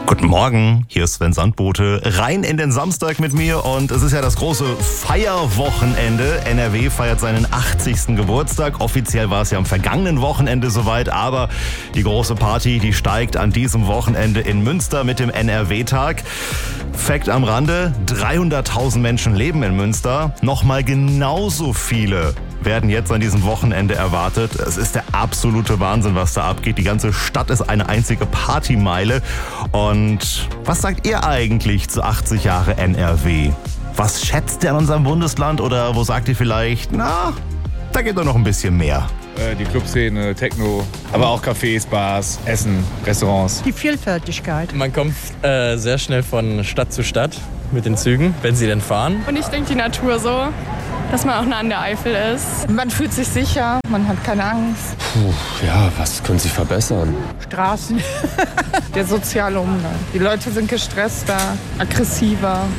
Guten Morgen, hier ist Sven Sandbote, rein in den Samstag mit mir und es ist ja das große Feierwochenende. NRW feiert seinen 80. Geburtstag. Offiziell war es ja am vergangenen Wochenende soweit, aber die große Party, die steigt an diesem Wochenende in Münster mit dem NRW-Tag. Fact am Rande, 300.000 Menschen leben in Münster, nochmal genauso viele werden jetzt an diesem Wochenende erwartet. Es ist der absolute Wahnsinn, was da abgeht. Die ganze Stadt ist eine einzige Partymeile. Und was sagt ihr eigentlich zu 80 Jahre NRW? Was schätzt ihr an unserem Bundesland oder wo sagt ihr vielleicht, na, da geht doch noch ein bisschen mehr? Die Clubszene, Techno, aber auch Cafés, Bars, Essen, Restaurants. Die Vielfältigkeit. Man kommt sehr schnell von Stadt zu Stadt mit den Zügen, wenn sie denn fahren. Und ich denke, die Natur so, dass man auch nah an der Eifel ist. Man fühlt sich sicher, man hat keine Angst. Ja, was können Sie verbessern? Straßen, der soziale Umgang. Die Leute sind gestresster, aggressiver.